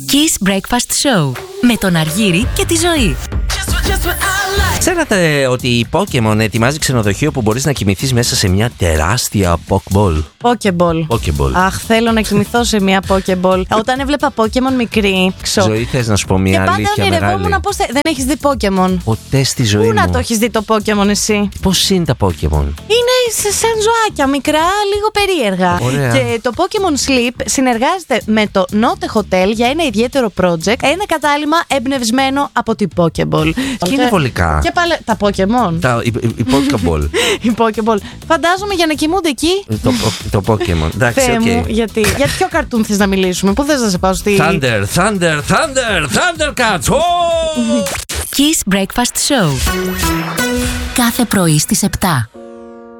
Kiss Breakfast Show με τον Αργύρη και τη Ζωή. Ξέρατε ότι η Pokemon ετοιμάζει ξενοδοχείο που μπορείς να κοιμηθείς μέσα σε μια τεράστια Pokeball. Pokeball. Αχ, θέλω να κοιμηθώ σε μια Pokeball. Όταν έβλεπα Pokemon μικρή. Ζωή, θες να σου πω μια αλήθεια μεγάλη? Και πάντα ονειρευόμουν πώς δεν έχεις δει Pokemon. Ποτέ στη ζωή μου. Πού να το έχεις δει το Pokemon εσύ? Πώς είναι τα Pokemon? Είναι σαν ζωάκια μικρά, λίγο περίεργα. Ωραία. Και το Pokemon Sleep συνεργάζεται με το Note Hotel για ένα ιδιαίτερο project. Ένα κατάλημα εμπνευσμένο από την Pokeball. Και είναι βολικά. Και πάλι τα Pokemon. Η Pokeball. Η Pokeball. Φαντάζομαι για να κοιμούνται εκεί. Το Pokemon. Εντάξει, Θεέ μου, okay. γιατί. Για ποιο καρτούν θες να μιλήσουμε? Πού θες να σε πάω στη... Thundercats. Kiss Breakfast Show. Κάθε πρωί στις 7.